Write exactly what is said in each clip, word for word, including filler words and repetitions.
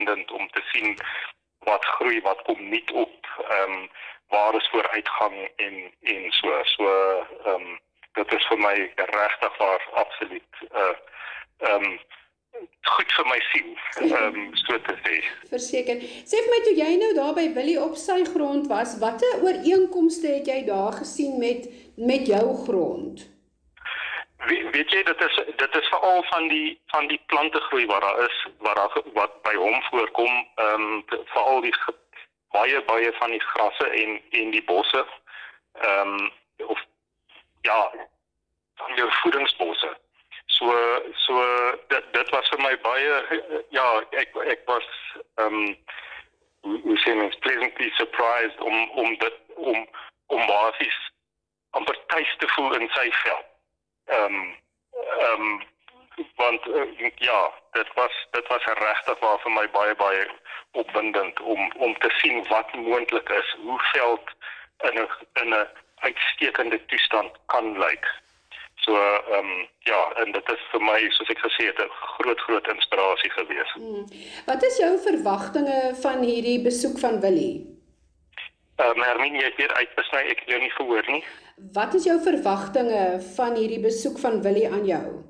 opwindend om te sien wat groei, wat kom nie op, um, waar is vooruitgang en, en so. So, um, dit is vir my regtig waar absoluut uh, um, goed vir my siel, um, so te sê. Verseker. Sê vir my, toe jy nou daar by Willie op sy grond was, watter ooreenkomste het jy daar gesien met, met jou grond? We, weet jy, dit is, dit is veral van die, van die plantegroei wat daar is, wat, daar, wat by hom voorkom, um, veral die baie, baie van die grasse en, en die bosse, um, of ja, van jou voedingsbosse. So, so dit, dit was vir my baie, ja, ek, ek was, um, hoe sê mens, pleasantly surprised om, om dit, om, om basis amper tuis te voel in sy veld. Um, um, want, uh, ja, dit was, dit was regtig waar vir my baie, baie opwindend om, om te sien wat moontlik is, hoe veld in 'n, in 'n uitstekende toestand kan lyk. So, um, ja, en dit is vir my, soos ek gesê het, 'n groot, groot inspirasie gewees. Hmm. Wat is jou verwagtinge van hierdie besoek van Willie? Um, Hermine, jy het weer uitbesny, ek het jou nie gehoor nie. Wat is jou verwagtinge van hierdie besoek van Willie aan jou?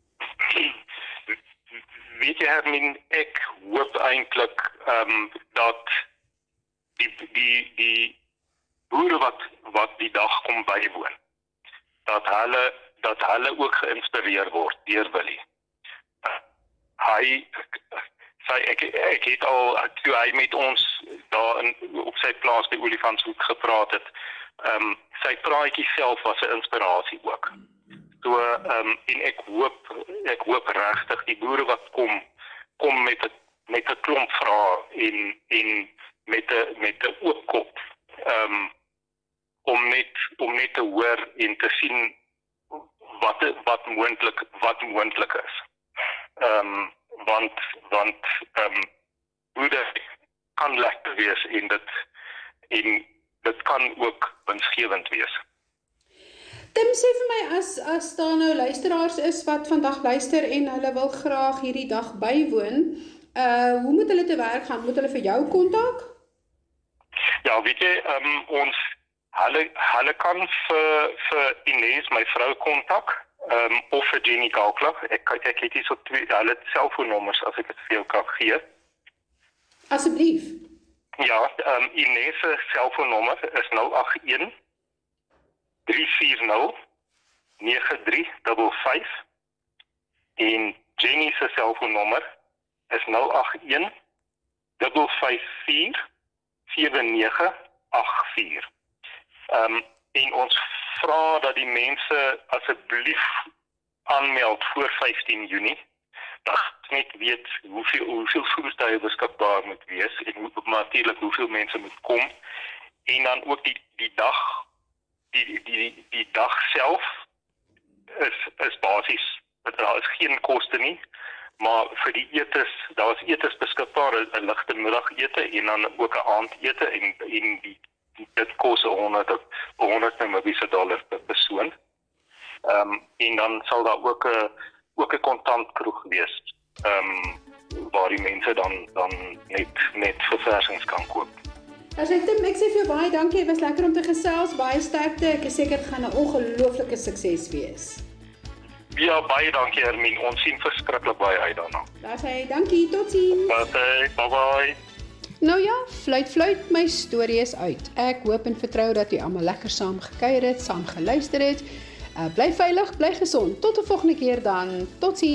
Weet jy, Hermine, ek hoop eintlik um, dat die, die, die boere wat, wat die dag kom bywoon, dat hulle dat hulle ook geïnspireer word deur Willie. Uh, hy sy ek ek het al toe hy met ons daar in op sy plaas by Olifantshoek gepraat het. Ehm um, sy praatjie self was 'n inspirasie ook. So ehm um, en ek hoop ek hoop regtig die boere wat kom kom met 'n met 'n klomp vrae en en met 'n met 'n oop kop. Ehm um, om net om net te hoor en te sien wat wat moontlik wat moontlik is. Ehm um, want want ehm um, boere kan lekker wees en dit en dit kan ook winsgewend wees. Tim, sê vir my, as as daar nou luisteraars is wat vandag luister en hulle wil graag hierdie dag bywoon, uh hoe moet hulle te werk gaan? Moet hulle vir jou kontak? Ja, weet jy, um, ons hulle hulle kan vir vir Ines, my vrou, kontak. Um, of vir Jenny Kalklag. Ek ek het hier so twee hulle selfoonnommers as ek dit vir jou kan gee. Asseblief. Ja, um, Ines se selfoonnommer is nul agt een drie vier nul nege drie vyf vyf en Jenny se selfoonnommer is nul agt een vyf vyf vier sewe nege agt vier. Um, en ons vra dat die mense asseblief aanmeld voor vyftien Junie. Dat net weet hoeveel hoeveel voertuie beskikbaar moet wees en hoe, natuurlik hoeveel mense moet kom. En dan ook die die dag die die die, die dag self is is basies, daar is geen koste nie, maar vir die etes, daar is etes beskikbaar, 'n ligte middagete en dan ook 'n aandete en en die dit kos honderd honderd Namibiese dollars per persoon. Ehm um, en dan sal daar ook 'n ook 'n kontantkroeg wees. Ehm um, waar die mense dan dan net net verversings kan koop. As ek Tim, ek sê vir jou baie dankie, dit was lekker om te gesels, baie sterkte. Ek is seker dit gaan 'n ongelooflike sukses wees. Ja, baie dankie Hermine. Ons sien verskriklik baie uit daarna. Daar sê dankie, totsiens. Bye bye. Bye. Nou ja, fluit fluit, my storie is uit. Ek hoop en vertrou dat jy almal lekker saam gekuier het, saam geluister het. Uh, bly veilig, bly gesond. Tot 'n volgende keer dan. Totsiens.